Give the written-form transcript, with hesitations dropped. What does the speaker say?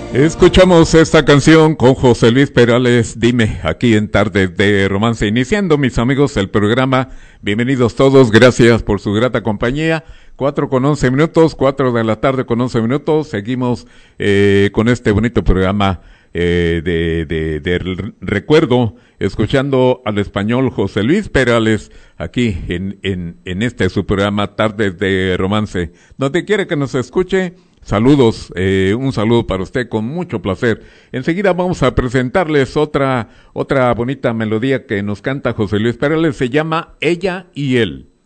Escuchamos esta canción con José Luis Perales, Dime, aquí en Tardes de Romance. Iniciando, mis amigos, el programa. Bienvenidos todos, gracias por su grata compañía. 4:11, 4 de la tarde con 11 minutos. Seguimos con este bonito programa de recuerdo, escuchando al español José Luis Perales, aquí en este su programa Tardes de Romance. Donde quiere que nos escuche, saludos, un saludo para usted con mucho placer. Enseguida vamos a presentarles otra bonita melodía que nos canta José Luis Perales, se llama Ella y Él.